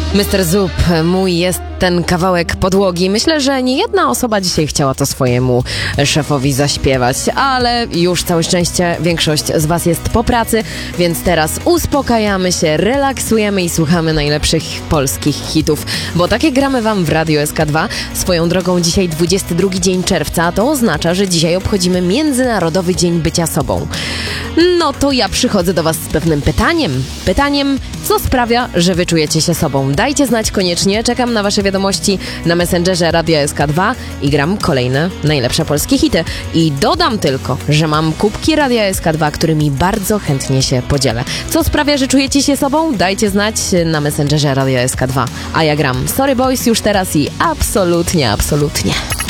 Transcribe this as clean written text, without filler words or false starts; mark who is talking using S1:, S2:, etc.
S1: Mr. Zup, mój jest ten kawałek podłogi. Myślę, że nie jedna osoba dzisiaj chciała to swojemu szefowi zaśpiewać, ale już całe szczęście większość z was jest po pracy, więc teraz uspokajamy się, relaksujemy i słuchamy najlepszych polskich hitów, bo takie gramy wam w Radio SK2. Swoją drogą dzisiaj 22 dzień czerwca, a to oznacza, że dzisiaj obchodzimy Międzynarodowy Dzień Bycia Sobą. No to ja przychodzę do was z pewnym pytaniem. Pytaniem, co sprawia, że wy czujecie się sobą? Dajcie znać koniecznie, czekam na wasze wiadomości na Messengerze Radio SK2 i gram kolejne najlepsze polskie hity. I dodam tylko, że mam kubki Radia SK2, którymi bardzo chętnie się podzielę. Co sprawia, że czujecie się sobą? Dajcie znać na Messengerze Radio SK2. A ja gram Sorry Boys już teraz i absolutnie, absolutnie.